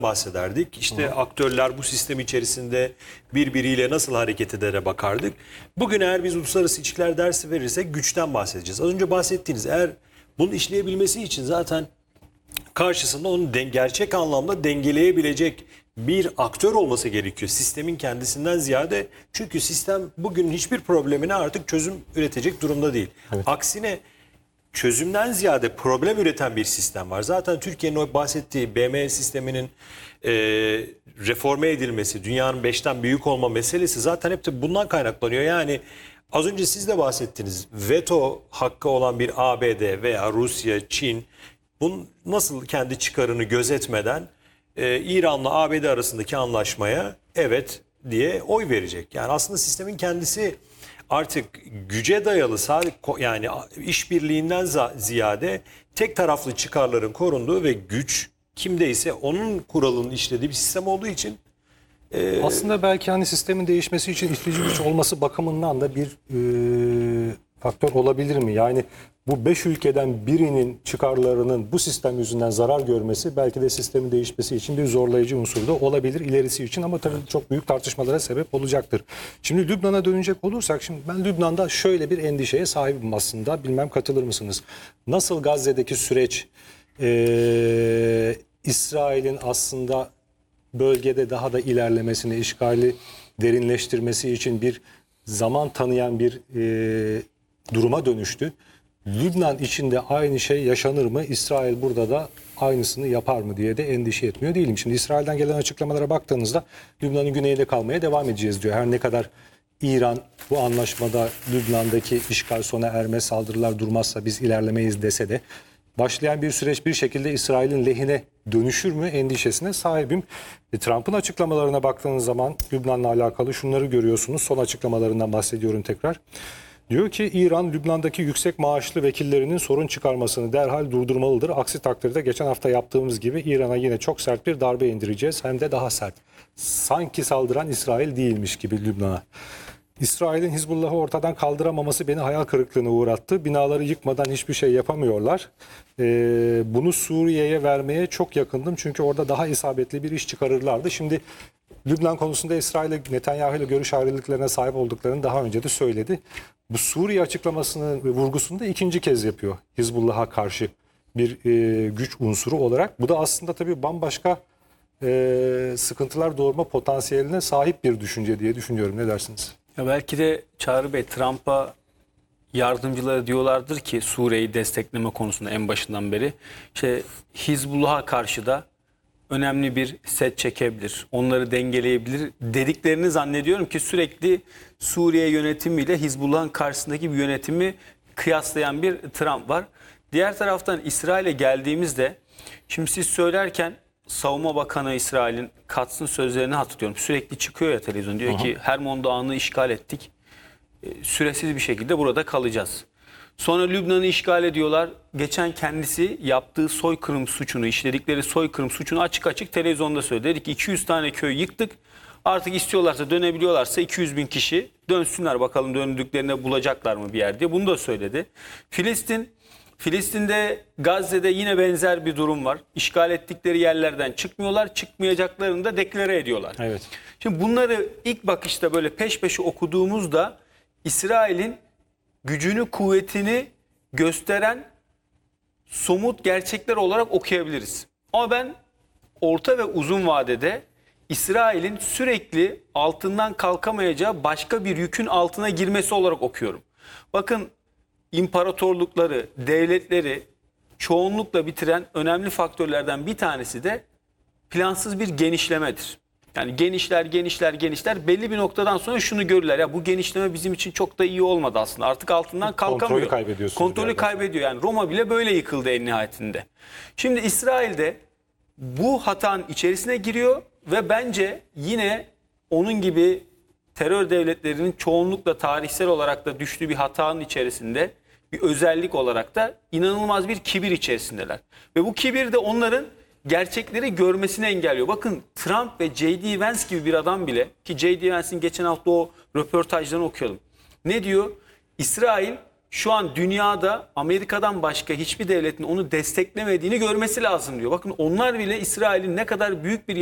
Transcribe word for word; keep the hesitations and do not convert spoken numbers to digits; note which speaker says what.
Speaker 1: bahsederdik. İşte
Speaker 2: Hı.
Speaker 1: aktörler bu sistem içerisinde birbiriyle nasıl hareket edere bakardık. Bugün eğer biz uluslararası ilişkiler dersi verirsek güçten bahsedeceğiz. Az önce bahsettiğiniz, eğer bunu işleyebilmesi için zaten karşısında onu den- gerçek anlamda dengeleyebilecek bir aktör olması gerekiyor. Sistemin kendisinden ziyade, çünkü sistem bugün hiçbir problemine artık çözüm üretecek durumda değil.
Speaker 2: Evet.
Speaker 1: Aksine çözümden ziyade problem üreten bir sistem var. Zaten Türkiye'nin o bahsettiği B M sisteminin e, reforme edilmesi, dünyanın beşten büyük olma meselesi zaten hep de bundan kaynaklanıyor. Yani az önce siz de bahsettiniz, veto hakkı olan bir A B D veya Rusya, Çin, bunun nasıl kendi çıkarını gözetmeden e, İran'la A B D arasındaki anlaşmaya evet diye oy verecek. Yani aslında sistemin kendisi artık güce dayalı, sadece yani işbirliğinden ziyade tek taraflı çıkarların korunduğu ve güç kimdeyse onun kuralının işlediği bir sistem olduğu için e,
Speaker 2: aslında belki hani sistemin değişmesi için itici güç olması bakımından da bir e, faktör olabilir mi? Yani bu beş ülkeden birinin çıkarlarının bu sistem yüzünden zarar görmesi belki de sistemin değişmesi için bir zorlayıcı unsur da olabilir ilerisi için, ama tabii çok büyük tartışmalara sebep olacaktır. Şimdi Lübnan'a dönecek olursak, şimdi ben Lübnan'da şöyle bir endişeye sahibim aslında. Bilmem katılır mısınız? Nasıl Gazze'deki süreç e, İsrail'in aslında bölgede daha da ilerlemesini, işgali derinleştirmesi için bir zaman tanıyan bir e, duruma dönüştü. Lübnan içinde aynı şey yaşanır mı? İsrail burada da aynısını yapar mı diye de endişe etmiyor değilim. Şimdi İsrail'den gelen açıklamalara baktığınızda Lübnan'ın güneyinde kalmaya devam edeceğiz diyor. Her ne kadar İran bu anlaşmada Lübnan'daki işgal sona ermez, saldırılar durmazsa biz ilerlemeyiz dese de başlayan bir süreç bir şekilde İsrail'in lehine dönüşür mü endişesine sahibim. E, Trump'ın açıklamalarına baktığınız zaman Lübnan'la alakalı şunları görüyorsunuz. Son açıklamalarından bahsediyorum tekrar. Diyor ki İran, Lübnan'daki yüksek maaşlı vekillerinin sorun çıkarmasını derhal durdurmalıdır. Aksi takdirde geçen hafta yaptığımız gibi İran'a yine çok sert bir darbe indireceğiz. Hem de daha sert. Sanki saldıran İsrail değilmiş gibi Lübnan'a. İsrail'in Hizbullah'ı ortadan kaldıramaması beni hayal kırıklığına uğrattı. Binaları yıkmadan hiçbir şey yapamıyorlar. Ee, bunu Suriye'ye vermeye çok yakındım. Çünkü orada daha isabetli bir iş çıkarırlardı. Şimdi Lübnan konusunda İsrail ile Netanyahu ile görüş ayrılıklarına sahip olduklarını daha önce de söyledi. Bu Suriye açıklamasını ve vurgusunu da ikinci kez yapıyor Hizbullah'a karşı bir e, güç unsuru olarak. Bu da aslında tabii bambaşka e, sıkıntılar doğurma potansiyeline sahip bir düşünce diye düşünüyorum. Ne dersiniz?
Speaker 3: Ya belki de Çağrı Bey, Trump'a yardımcıları diyorlardır ki Suriye'yi destekleme konusunda en başından beri işte Hizbullah'a karşı da önemli bir set çekebilir, onları dengeleyebilir dediklerini zannediyorum ki sürekli Suriye yönetimiyle Hizbullah'ın karşısındaki bir yönetimi kıyaslayan bir Trump var. Diğer taraftan İsrail'e geldiğimizde, şimdi siz söylerken Savunma Bakanı İsrail'in Katz'ın sözlerini hatırlıyorum. Sürekli çıkıyor ya televizyon, diyor ki Hermon Dağı'nı işgal ettik. E, süresiz bir şekilde burada kalacağız. Sonra Lübnan'ı işgal ediyorlar. Geçen kendisi yaptığı soykırım suçunu, işledikleri soykırım suçunu açık açık televizyonda söyledi. Dedi ki iki yüz tane köy yıktık. Artık istiyorlarsa, dönebiliyorlarsa iki yüz bin kişi dönsünler, bakalım döndüklerinde bulacaklar mı bir yer diye. Bunu da söyledi. Filistin, Filistin'de, Gazze'de yine benzer bir durum var. İşgal ettikleri yerlerden çıkmıyorlar. Çıkmayacaklarını da deklare ediyorlar.
Speaker 2: Evet.
Speaker 3: Şimdi bunları ilk bakışta böyle peş peşe okuduğumuzda İsrail'in gücünü, kuvvetini gösteren somut gerçekler olarak okuyabiliriz. Ama ben orta ve uzun vadede İsrail'in sürekli altından kalkamayacağı başka bir yükün altına girmesi olarak okuyorum. Bakın, imparatorlukları, devletleri çoğunlukla bitiren önemli faktörlerden bir tanesi de plansız bir genişlemedir. Yani genişler, genişler, genişler. Belli bir noktadan sonra şunu görürler. Ya bu genişleme bizim için çok da iyi olmadı aslında. Artık altından kalkamıyor.
Speaker 2: Kontrolü kaybediyorsunuz.
Speaker 3: Kontrolü kaybediyor. Yani Roma bile böyle yıkıldı en nihayetinde. Şimdi İsrail'de bu hatanın içerisine giriyor ve bence yine onun gibi terör devletlerinin çoğunlukla tarihsel olarak da düştüğü bir hatanın içerisinde bir özellik olarak da inanılmaz bir kibir içerisindeler. Ve bu kibir de onların gerçekleri görmesini engelliyor. Bakın, Trump ve J D Vance gibi bir adam bile, ki J D Vance'in geçen hafta o röportajlarını okuyalım. Ne diyor? İsrail şu an dünyada Amerika'dan başka hiçbir devletin onu desteklemediğini görmesi lazım diyor. Bakın onlar bile İsrail'in ne kadar büyük bir